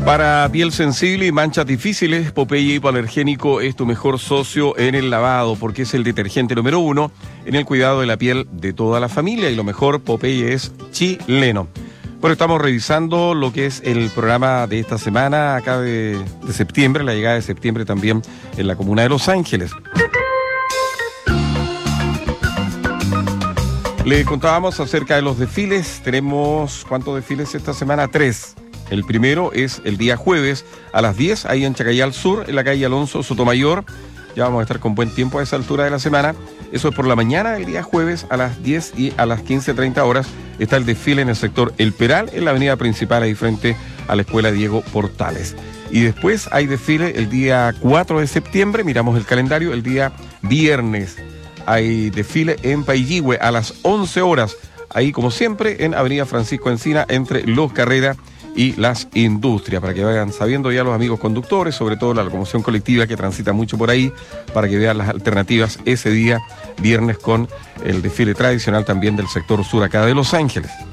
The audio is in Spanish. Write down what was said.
Para piel sensible y manchas difíciles, Popeye Hipoalergénico es tu mejor socio en el lavado, porque es el detergente número 1 en el cuidado de la piel de toda la familia, y lo mejor, Popeye es chileno. Bueno, estamos revisando lo que es el programa de esta semana, acá de septiembre, la llegada de septiembre también en la comuna de Los Ángeles. Le contábamos acerca de los desfiles. Tenemos, ¿cuántos desfiles esta semana? 3. El primero es el día jueves a las 10, ahí en Chacayal Sur, en la calle Alonso Sotomayor. Ya vamos a estar con buen tiempo a esa altura de la semana. Eso es por la mañana, el día jueves a las 10 y a las 15:30 horas está el desfile en el sector El Peral, en la avenida principal, ahí frente a la escuela Diego Portales. Y después hay desfile el día 4 de septiembre, miramos el calendario, el día viernes. Hay desfile en Pailligüe a las 11 horas, ahí como siempre en avenida Francisco Encina, entre Los Carreras y Las Industrias, para que vayan sabiendo ya los amigos conductores, sobre todo la locomoción colectiva que transita mucho por ahí, para que vean las alternativas ese día viernes con el desfile tradicional también del sector sur acá de Los Ángeles.